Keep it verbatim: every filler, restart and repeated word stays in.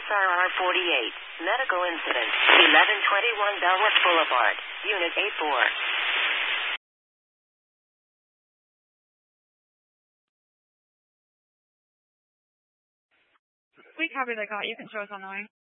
R R forty-eight. Medical incident. eleven twenty-one Belworth Boulevard. Unit A four. We copy the call. You can show us on the way.